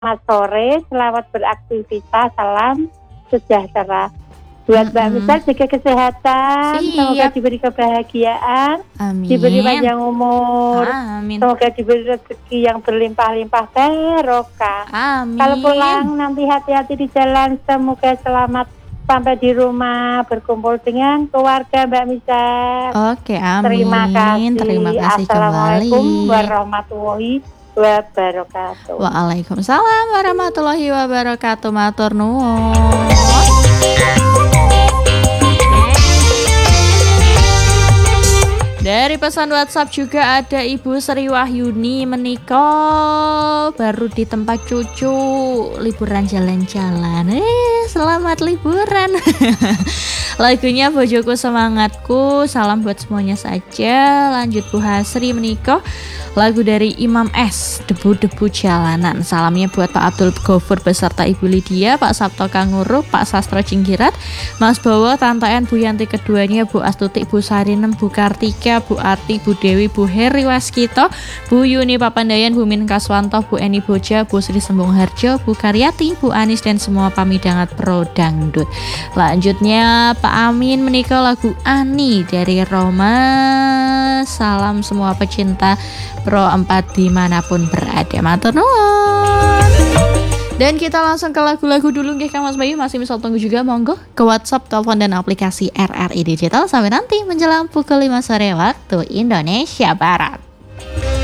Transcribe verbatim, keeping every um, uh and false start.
selamat sore, selamat beraktivitas, salam sejahtera. Buat Mbak Mm-mm. Misal jaga kesehatan, semoga Siap. diberi kebahagiaan, Amin. diberi panjang umur, Amin. semoga diberi rezeki yang berlimpah-limpah barokah. Kalau pulang Amin. nanti hati-hati di jalan, semoga selamat sampai di rumah berkumpul dengan keluarga Mbak Misal. Oke, Terima amin. kasih. Terima kasih Assalamualaikum kembali. warahmatullahi wabarakatuh. Waalaikumsalam warahmatullahi wabarakatuh. Matur nuwun. Dari pesan WhatsApp juga ada Ibu Sri Wahyuni menikah baru di tempat cucu liburan jalan-jalan. Eh, selamat liburan. Lagunya Bojoku Semangatku, salam buat semuanya saja. Lanjut Bu Hasri menikah, lagu dari Imam S, Debu-debu Jalanan. Salamnya buat Pak Abdul Gofur beserta Ibu Lydia, Pak Sabto Kanguru, Pak Sastro Cinggirat, Mas Bowo, Tante En, Bu Yanti keduanya, Bu Astuti, Bu Sarinem, Bu Kartika, Bu Arti, Bu Dewi, Bu Heri Waskito, Bu Yuni Papandayan, Bu Min Kaswanto, Bu Eni Boja, Bu Sri Sembung Harjo, Bu Karyati, Bu Anis dan semua pamidangat pro dangdut. Lanjutnya Pak Amin menikah lagu Ani dari Roma. Salam semua pecinta Pro empat dimanapun berada. Matur nuwun. Dan kita langsung ke lagu-lagu dulu nggih Kang Mas Bayu, masih misal tunggu juga monggo ke WhatsApp, telepon dan aplikasi R R I Digital sampai nanti menjelang pukul lima sore waktu Indonesia Barat.